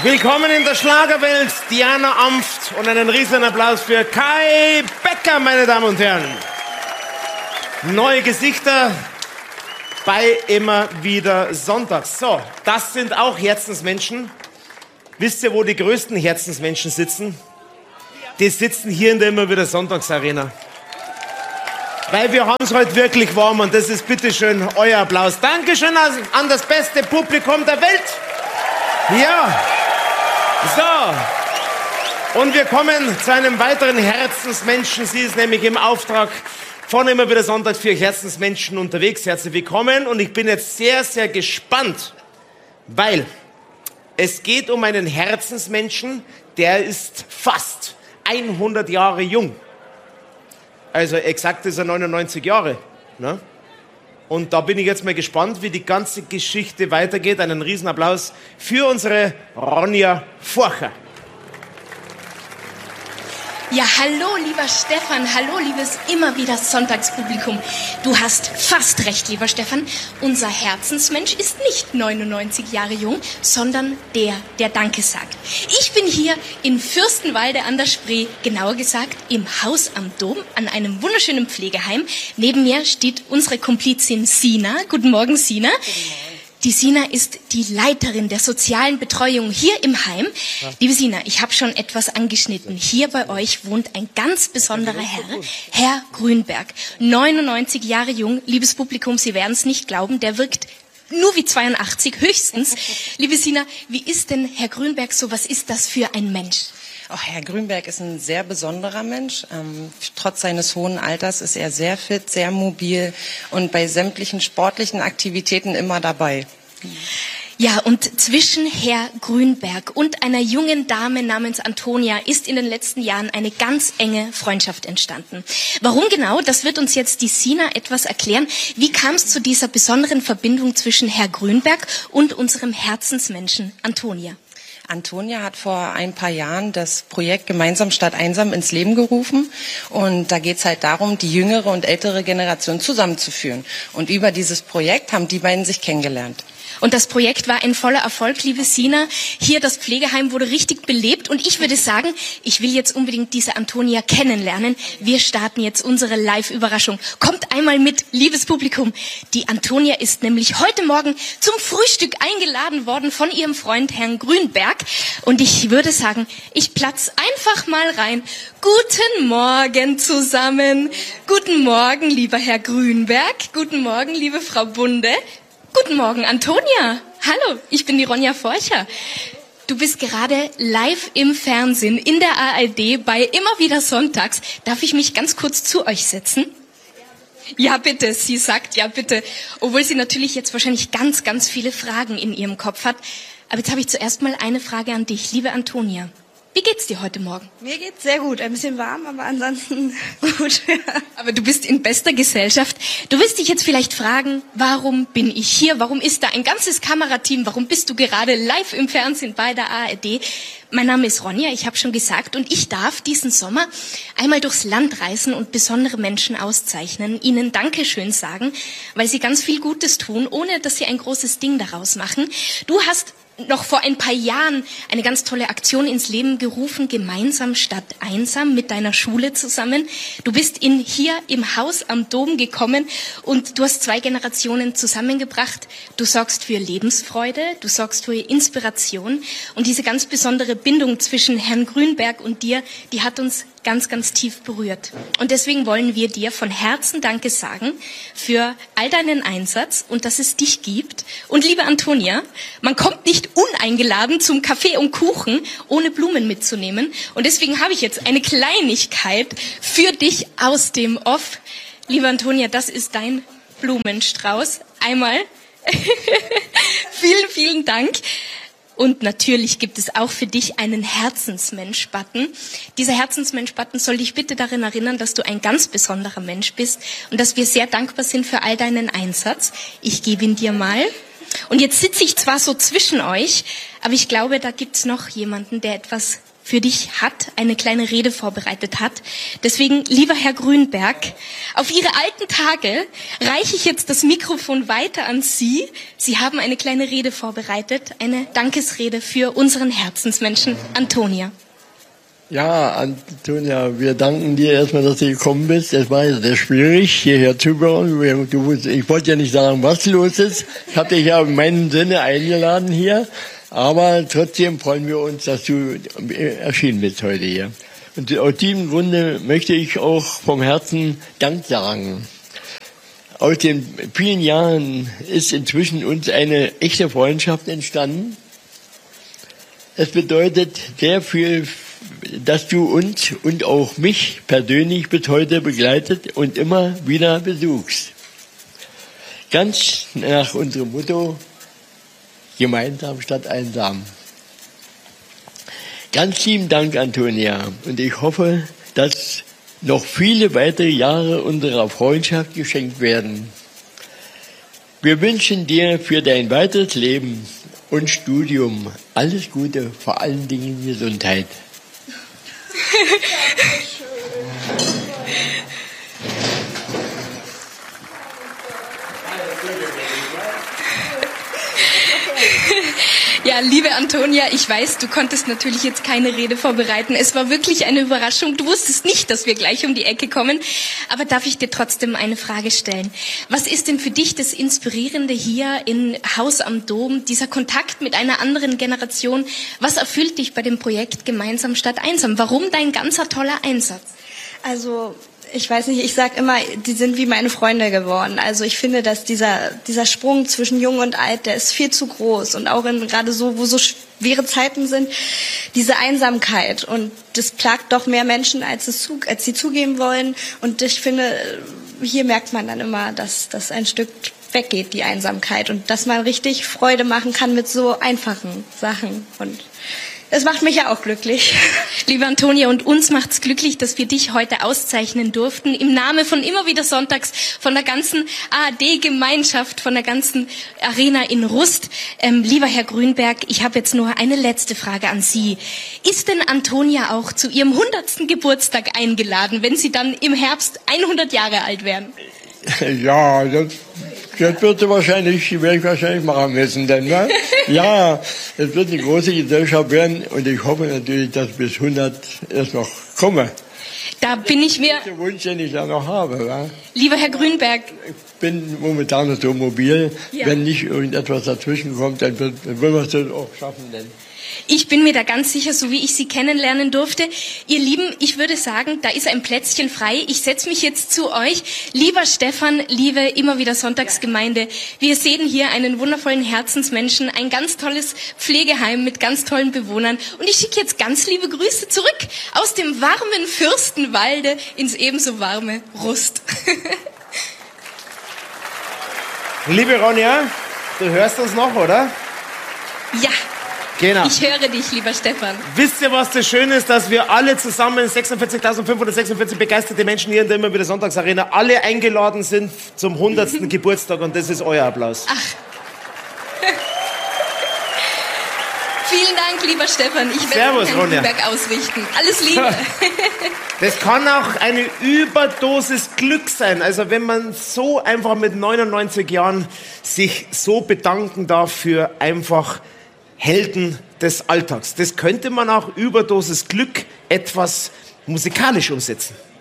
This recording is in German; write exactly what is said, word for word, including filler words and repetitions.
Willkommen in der Schlagerwelt, Diana Amft, und einen riesen Applaus für Kai Becker, meine Damen und Herren. Neue Gesichter bei immer wieder Sonntags. So, das sind auch Herzensmenschen. Wisst ihr, wo die größten Herzensmenschen sitzen? Die sitzen hier in der immer wieder Sonntagsarena. Weil wir haben es heute wirklich warm und das ist bitteschön euer Applaus. Dankeschön an das beste Publikum der Welt. Ja. So, und wir kommen zu einem weiteren Herzensmenschen. Sie ist nämlich im Auftrag von immer wieder Sonntag für Herzensmenschen unterwegs. Herzlich willkommen, und ich bin jetzt sehr, sehr gespannt, weil es geht um einen Herzensmenschen, der ist fast hundert Jahre jung. Also exakt ist er neunundneunzig Jahre. Ne? Und da bin ich jetzt mal gespannt, wie die ganze Geschichte weitergeht. Einen Riesenapplaus für unsere Ronja Forcher. Ja, hallo, lieber Stefan, hallo, liebes immer wieder Sonntagspublikum. Du hast fast recht, lieber Stefan. Unser Herzensmensch ist nicht neunundneunzig Jahre jung, sondern der, der Danke sagt. Ich bin hier in Fürstenwalde an der Spree, genauer gesagt im Haus am Dom, an einem wunderschönen Pflegeheim. Neben mir steht unsere Komplizin Sina. Guten Morgen, Sina. Guten Morgen. Die Sina ist die Leiterin der sozialen Betreuung hier im Heim. Ja. Liebe Sina, ich habe schon etwas angeschnitten. Hier bei euch wohnt ein ganz besonderer Herr, Herr Grünberg. neunundneunzig Jahre jung. Liebes Publikum, Sie werden es nicht glauben, der wirkt nur wie zweiundachtzig, höchstens. Liebe Sina, wie ist denn Herr Grünberg so? Was ist das für ein Mensch? Oh, Herr Grünberg ist ein sehr besonderer Mensch. Ähm, trotz seines hohen Alters ist er sehr fit, sehr mobil und bei sämtlichen sportlichen Aktivitäten immer dabei. Ja, und zwischen Herr Grünberg und einer jungen Dame namens Antonia ist in den letzten Jahren eine ganz enge Freundschaft entstanden. Warum genau? Das wird uns jetzt die Sina etwas erklären. Wie kam es zu dieser besonderen Verbindung zwischen Herr Grünberg und unserem Herzensmenschen Antonia? Antonia hat vor ein paar Jahren das Projekt Gemeinsam statt einsam ins Leben gerufen. Und da geht es halt darum, die jüngere und ältere Generation zusammenzuführen. Und über dieses Projekt haben die beiden sich kennengelernt. Und das Projekt war ein voller Erfolg, liebe Sina. Hier das Pflegeheim wurde richtig belebt. Und ich würde sagen, ich will jetzt unbedingt diese Antonia kennenlernen. Wir starten jetzt unsere Live-Überraschung. Kommt einmal mit, liebes Publikum. Die Antonia ist nämlich heute Morgen zum Frühstück eingeladen worden von ihrem Freund Herrn Grünberg. Und ich würde sagen, ich platz einfach mal rein. Guten Morgen zusammen. Guten Morgen, lieber Herr Grünberg. Guten Morgen, liebe Frau Bunde. Guten Morgen, Antonia. Hallo, ich bin die Ronja Forcher. Du bist gerade live im Fernsehen in der A R D bei Immer wieder Sonntags. Darf ich mich ganz kurz zu euch setzen? Ja, bitte. Sie sagt ja, bitte. Obwohl sie natürlich jetzt wahrscheinlich ganz, ganz viele Fragen in ihrem Kopf hat. Aber jetzt habe ich zuerst mal eine Frage an dich, liebe Antonia. Wie geht's dir heute Morgen? Mir geht's sehr gut. Ein bisschen warm, aber ansonsten gut. Aber du bist in bester Gesellschaft. Du wirst dich jetzt vielleicht fragen, warum bin ich hier? Warum ist da ein ganzes Kamerateam? Warum bist du gerade live im Fernsehen bei der A R D? Mein Name ist Ronja, ich habe schon gesagt, und ich darf diesen Sommer einmal durchs Land reisen und besondere Menschen auszeichnen, ihnen Dankeschön sagen, weil sie ganz viel Gutes tun, ohne dass sie ein großes Ding daraus machen. Du hast noch vor ein paar Jahren eine ganz tolle Aktion ins Leben gerufen, Gemeinsam statt einsam, mit deiner Schule zusammen. Du bist in hier im Haus am Dom gekommen und du hast zwei Generationen zusammengebracht. Du sorgst für Lebensfreude, du sorgst für Inspiration, und diese ganz besondere Bindung zwischen Herrn Grünberg und dir, die hat uns ganz, ganz tief berührt. Und deswegen wollen wir dir von Herzen Danke sagen für all deinen Einsatz und dass es dich gibt. Und liebe Antonia, man kommt nicht uneingeladen zum Kaffee und Kuchen, ohne Blumen mitzunehmen. Und deswegen habe ich jetzt eine Kleinigkeit für dich aus dem Off. Liebe Antonia, das ist dein Blumenstrauß. Einmal. Vielen, vielen Dank. Und natürlich gibt es auch für dich einen Herzensmensch-Button. Dieser Herzensmensch-Button soll dich bitte daran erinnern, dass du ein ganz besonderer Mensch bist und dass wir sehr dankbar sind für all deinen Einsatz. Ich gebe ihn dir mal. Und jetzt sitze ich zwar so zwischen euch, aber ich glaube, da gibt's noch jemanden, der etwas für dich hat, eine kleine Rede vorbereitet hat. Deswegen, lieber Herr Grünberg, auf Ihre alten Tage reiche ich jetzt das Mikrofon weiter an Sie. Sie haben eine kleine Rede vorbereitet, eine Dankesrede für unseren Herzensmenschen Antonia. Ja, Antonia, wir danken dir erstmal, dass du gekommen bist. Es war ja sehr schwierig, hierher zu bauen. Du, ich wollte ja nicht sagen, was los ist. Ich habe dich ja in meinem Sinne eingeladen hier. Aber trotzdem freuen wir uns, dass du erschienen bist heute hier. Und aus diesem Grunde möchte ich auch vom Herzen Dank sagen. Aus den vielen Jahren ist inzwischen uns eine echte Freundschaft entstanden. Es bedeutet sehr viel, dass du uns und auch mich persönlich bis heute begleitet und immer wieder besuchst. Ganz nach unserem Motto, gemeinsam statt einsam. Ganz lieben Dank, Antonia. Und ich hoffe, dass noch viele weitere Jahre unserer Freundschaft geschenkt werden. Wir wünschen dir für dein weiteres Leben und Studium alles Gute, vor allen Dingen Gesundheit. Ja, liebe Antonia, ich weiß, du konntest natürlich jetzt keine Rede vorbereiten. Es war wirklich eine Überraschung. Du wusstest nicht, dass wir gleich um die Ecke kommen. Aber darf ich dir trotzdem eine Frage stellen? Was ist denn für dich das Inspirierende hier in Haus am Dom, dieser Kontakt mit einer anderen Generation? Was erfüllt dich bei dem Projekt Gemeinsam statt einsam? Warum dein ganzer toller Einsatz? Also ich weiß nicht, ich sag immer, die sind wie meine Freunde geworden. Also ich finde, dass dieser dieser Sprung zwischen Jung und Alt, der ist viel zu groß. Und auch in gerade so, wo so schwere Zeiten sind, diese Einsamkeit. Und das plagt doch mehr Menschen, als es zu, als sie zugeben wollen. Und ich finde, hier merkt man dann immer, dass das ein Stück weggeht, die Einsamkeit. Und dass man richtig Freude machen kann mit so einfachen Sachen. Und es macht mich ja auch glücklich. Liebe Antonia, und uns macht's glücklich, dass wir dich heute auszeichnen durften. Im Namen von Immer wieder Sonntags, von der ganzen A R D-Gemeinschaft, von der ganzen Arena in Rust. Ähm, lieber Herr Grünberg, ich habe jetzt nur eine letzte Frage an Sie. Ist denn Antonia auch zu ihrem hundertsten Geburtstag eingeladen, wenn Sie dann im Herbst hundert Jahre alt werden? Ja, das, das wird sie wahrscheinlich, werde ich wahrscheinlich machen müssen, denn, ne? Ja, es wird eine große Gesellschaft werden und ich hoffe natürlich, dass bis hundert erst noch komme. Da bin ich mir... Das ist der Wunsch, den ich da noch habe, wa? Lieber Herr Grünberg... Ich bin momentan noch so mobil. Ja. Wenn nicht irgendetwas dazwischen kommt, dann wird, dann wird man es das auch schaffen, denn. Ich bin mir da ganz sicher, so wie ich Sie kennenlernen durfte. Ihr Lieben, ich würde sagen, da ist ein Plätzchen frei. Ich setze mich jetzt zu euch. Lieber Stefan, liebe Immer wieder Sonntagsgemeinde, wir sehen hier einen wundervollen Herzensmenschen, ein ganz tolles Pflegeheim mit ganz tollen Bewohnern. Und ich schicke jetzt ganz liebe Grüße zurück aus dem warmen Fürstenwalde ins ebenso warme Rust. Liebe Ronja, du hörst uns noch, oder? Ja. Genau. Ich höre dich, lieber Stefan. Wisst ihr, was das Schöne ist, dass wir alle zusammen, sechsundvierzigtausendfünfhundertsechsundvierzig Begeisterte Menschen hier in der Immer wieder Sonntagsarena, alle eingeladen sind zum hundertsten Geburtstag und das ist euer Applaus. Ach. Vielen Dank, lieber Stefan. Ich werde Servus, Herrn Ronja. Grünberg ausrichten. Alles Liebe. Das kann auch eine Überdosis Glück sein. Also wenn man so einfach mit neunundneunzig Jahren sich so bedanken darf für einfach Helden des Alltags. Das könnte man auch Überdosis Glück etwas musikalisch umsetzen.